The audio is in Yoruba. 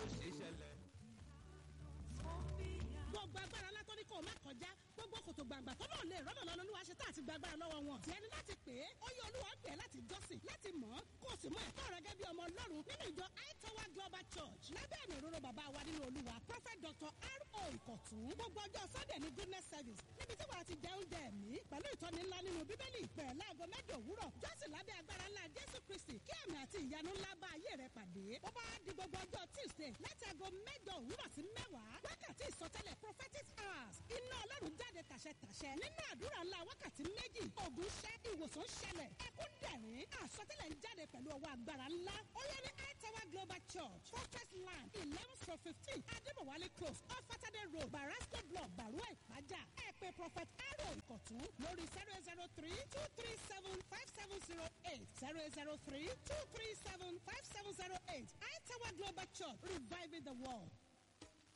ìṣẹ̀lẹ̀. gbogbo agbára látọ́ ní kò má kọjá gbogbo kòtò gbàgbà tó náà lè rọ́nà lọ́nà olúwa ṣe tá àti gbàgbára lọ́wọ́ wọn. tiẹ̀ ni láti pè é ó yẹ olúwa pè é láti jọ́sìn láti mọ̀ ọ́ kó o sì mọ ẹ̀tọ́ rẹ gẹ́gẹ́ bí ọmọ ọlọ́run nínú ìjọ Tower Global Church lábẹ́ ẹ̀mí ìróró bàbá wa nínú olúwa Prophet Dr. R.O. Ìkọ̀tún. gbogbo ọjọ́ Sunday ní goodness service níbi tí wàá ti jẹ oúnjẹ ẹ̀mí pẹ̀lú ìtọ́ni ńlá nínú bíbélì ìpẹ̀rẹ̀ láago 8 òwúrọ̀ jọ́sìn lábẹ́ agbára ńlá Jésù Kristi kí àmì àti ìyanu ńlá bá ayé rẹ pàdé. ó bá di gbogbo ọjọ́ Tuesday láti aago 8 òwúrọ̀ sí 10 wákàtí ìsọtẹ́lẹ̀ prophetic hours iná ọlọ́run jáde tàṣẹ nínú àdúrà ńlá wákàtí 2 ògùn ṣẹ́ ìwòsàn ṣẹlẹ̀ ẹkún dẹ̀rín àsọtẹ́lẹ̀ ń jáde pẹ̀lú ọwọ́ agbára ńlá ó yẹ ní Tower Global Church Fortress Land 11-15 Adébọ̀wálé Close off Saturday Road Barasco Block Barua Ìpájà ẹ pè Prophet R.O. Ìkọ̀tún lórí 003-237-5708 003-237-5708 Tower Global Church reviving the world.